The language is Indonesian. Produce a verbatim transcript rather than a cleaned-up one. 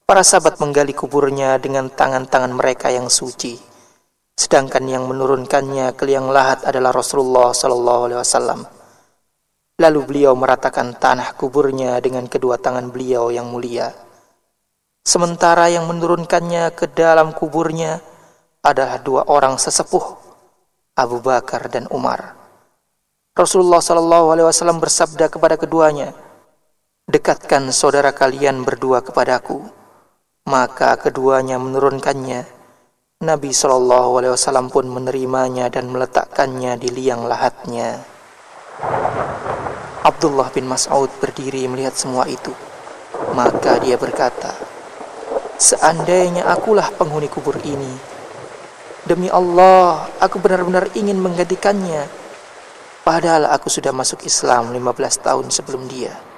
Para sahabat menggali kuburnya dengan tangan-tangan mereka yang suci, sedangkan yang menurunkannya ke liang lahat adalah Rasulullah sallallahu alaihi wasallam. Lalu beliau meratakan tanah kuburnya dengan kedua tangan beliau yang mulia. Sementara yang menurunkannya ke dalam kuburnya adalah dua orang sesepuh, Abu Bakar dan Umar. Rasulullah sallallahu alaihi wasallam bersabda kepada keduanya, "Dekatkan saudara kalian berdua kepadaku." Maka keduanya menurunkannya. Nabi sallallahu alaihi wasallam pun menerimanya dan meletakkannya di liang lahatnya. Abdullah bin Mas'ud berdiri melihat semua itu. Maka dia berkata, "Seandainya akulah penghuni kubur ini, demi Allah, aku benar-benar ingin menggantikannya. Padahal aku sudah masuk Islam lima belas tahun sebelum dia."